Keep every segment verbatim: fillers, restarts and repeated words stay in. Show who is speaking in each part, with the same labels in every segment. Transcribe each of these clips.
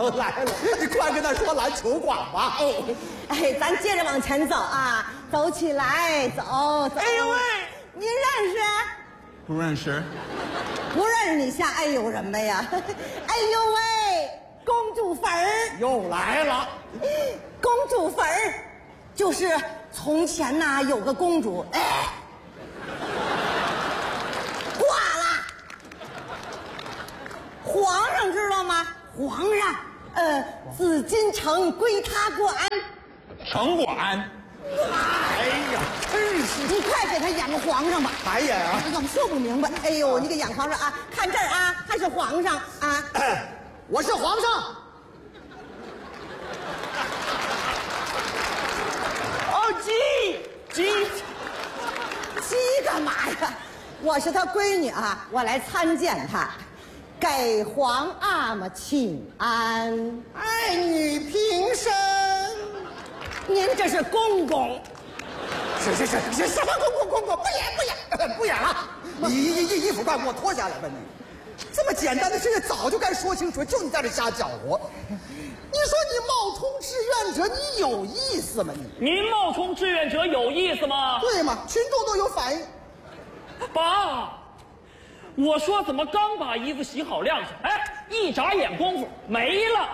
Speaker 1: 都来了，你快跟他说篮球馆吧。
Speaker 2: 哎哎，咱接着往前走啊，走起来，走走。
Speaker 3: 哎呦喂，
Speaker 2: 您认识？
Speaker 3: 不认识。
Speaker 2: 不认识你瞎哎呦什么呀？哎呦喂，公主坟儿
Speaker 1: 又来了。
Speaker 2: 公主坟儿就是从前呐、有个公主，哎，挂了。皇上知道吗？皇上，呃，紫禁城归他管。
Speaker 3: 城管。
Speaker 1: 哎呀，真是！
Speaker 2: 你快给他演个皇上吧。
Speaker 1: 白演啊！
Speaker 2: 怎么说不明白？哎呦，你给演皇上啊！看这儿啊，还是皇上啊！
Speaker 1: 我是皇上。
Speaker 3: 哦，鸡鸡
Speaker 2: 鸡干嘛呀？我是他闺女啊，我来参见他，给皇阿玛请安。
Speaker 1: 爱女平身。
Speaker 2: 您这是公公。
Speaker 1: 是是是是，什么公公公公？不演不演不演了！你衣衣衣服快给我脱下来吧！你这么简单的事情早就该说清楚，就你在这瞎搅和。你说你冒充志愿者，你有意思吗？你
Speaker 4: 您冒充志愿者有意思吗？
Speaker 1: 对吗？群众都有反应。
Speaker 4: 爸，我说怎么刚把衣服洗好晾上，哎，一眨眼功夫没了。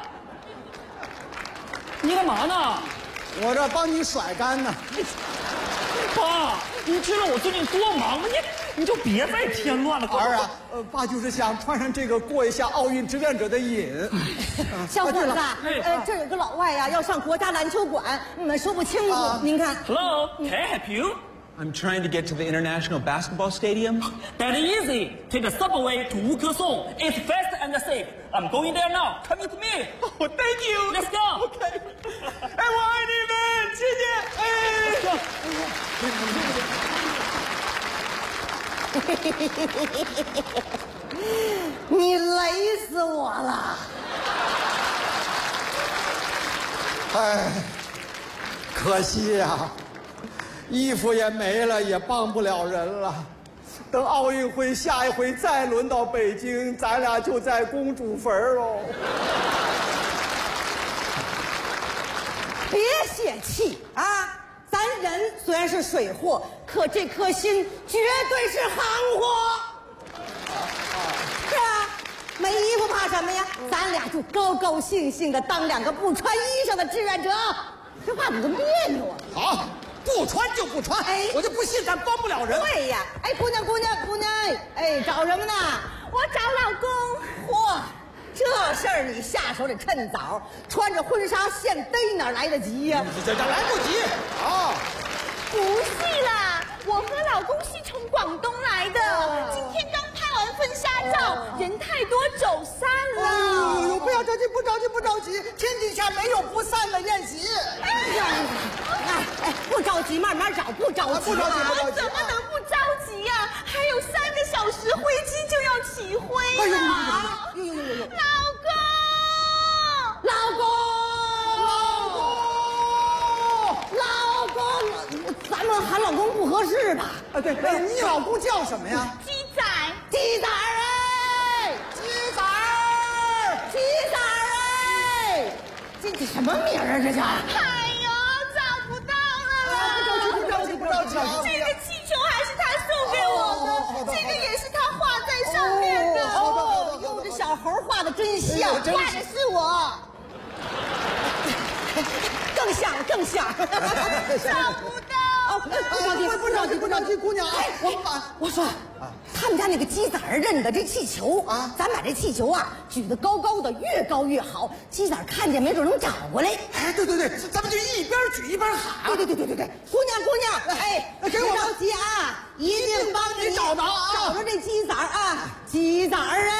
Speaker 4: 你干嘛呢？
Speaker 1: 我这帮你甩干呢。
Speaker 4: 爸，你知道我最近多忙吗？你你就别再添乱了。
Speaker 1: 儿啊，呃，爸就是想穿上这个过一下奥运志愿者的瘾。
Speaker 2: 小伙子，
Speaker 4: 哎
Speaker 2: 呃，这有个老外呀、要上国家篮球馆，你们说不清楚。
Speaker 1: 啊
Speaker 2: 您看
Speaker 4: Hello, can I help you?
Speaker 3: I'm trying to get to the International Basketball Stadium.
Speaker 4: That easy. Take the subway to Wuke-Song. It's fast and safe. I'm going there now. Come with me.
Speaker 3: Oh, thank you.
Speaker 4: Let's go.
Speaker 3: Okay. 哎，我爱你们，谢谢。哎。
Speaker 2: 你雷死我了！
Speaker 1: 哎，可惜呀、啊，衣服也没了，也帮不了人了。等奥运会下一回再轮到北京，咱俩就在公主坟喽。
Speaker 2: 别泄气啊！咱人虽然是水货，可这颗心绝对是行货。是啊，没衣服怕什么呀？咱俩就高高兴兴的当两个不穿衣裳的志愿者。这话怎么别扭啊？
Speaker 1: 好，不穿就不穿，
Speaker 2: 哎
Speaker 1: 我就不信咱帮不了人。
Speaker 2: 对呀，哎，姑娘，姑娘，姑娘，哎，找什么呢？我找老公。嚯，这事儿你下手得趁早，穿着婚纱现逮哪来得及呀、
Speaker 1: 这这来不及啊！
Speaker 5: 不是啦，我和老公是从广东来的，
Speaker 2: 哦
Speaker 5: 今天刚拍完婚纱照，人太多走散
Speaker 1: 哎呦，
Speaker 5: 了。
Speaker 1: 不要着急，不着急，不着急，天底下没有不散的宴席。
Speaker 2: 哎呀，哎哎，不着急，慢慢找，不着急、啊，
Speaker 1: 不着急不着急
Speaker 5: 怎么能不着急呀、还有三个小时飞机就要起飞
Speaker 1: 哎呦
Speaker 5: 了。
Speaker 2: 呦呦呦呦呦！
Speaker 5: 老公，
Speaker 2: 老公，老公，老公，咱们喊老公不合适吧？
Speaker 1: 啊，对，哎，你老公叫什么呀？
Speaker 5: 鸡仔，
Speaker 2: 鸡仔儿哎，
Speaker 1: 鸡仔儿。
Speaker 2: 鸡仔儿哎，这这什么名儿啊？这叫？
Speaker 5: 哎呦，找不到了啦！
Speaker 1: 不着急，不着急，不着急。
Speaker 5: 这个气球还是他送给我
Speaker 1: 哦
Speaker 5: 的，这个也是他画在上面的。
Speaker 1: 好的好的好的
Speaker 2: 哟，这小猴画的真像，
Speaker 1: 哎呦真
Speaker 2: 画的是我，更像更像。
Speaker 5: 找不到。
Speaker 2: 哦，不着急，
Speaker 1: 不着急，不着急，姑娘啊，我把
Speaker 2: 我说，他们家那个鸡仔儿认的这气球
Speaker 1: 啊
Speaker 2: 咱把这气球啊举得高高的，越高越好。鸡仔儿看见没准能找过来。
Speaker 1: 哎，对对对，咱们就一边举一边喊。
Speaker 2: 对对对对对对，姑娘姑娘，哎，
Speaker 1: 给我
Speaker 2: 别着急啊，一定帮着
Speaker 1: 你找着啊
Speaker 2: 找着这鸡仔儿啊，鸡仔儿